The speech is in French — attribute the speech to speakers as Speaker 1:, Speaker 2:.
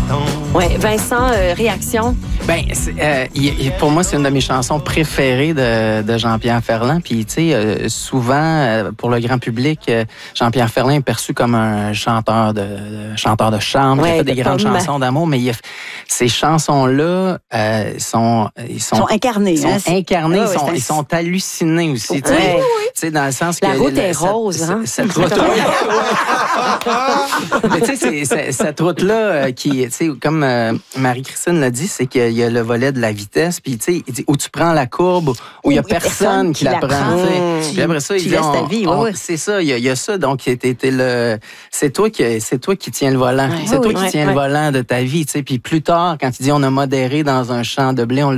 Speaker 1: Oui, Vincent, réaction?
Speaker 2: Ben, pour moi, c'est une de mes chansons préférées de Jean-Pierre Ferland. Puis, tu sais, souvent, pour le grand public, Jean-Pierre Ferland est perçu comme un chanteur de chambre, qui a fait des grandes chansons d'amour, mais ces chansons-là sont
Speaker 3: incarnées.
Speaker 2: Ils sont hallucinés aussi. Tu sais, dans le sens que
Speaker 1: la route est rose, hein?
Speaker 2: Cette route, mais tu sais, cette route-là, qui, tu sais, comme Marie-Christine l'a dit, c'est qu'il y a le volet de la vitesse, puis tu sais, il dit où tu prends la courbe, où il y a personne qui la prend. Puis après ça, il dit, c'est ça, il y a ça, donc c'est toi qui tiens le volant. C'est toi qui tiens le volant de ta vie, tu sais. Puis plus tard, quand il dit on a modéré dans un champ de blé,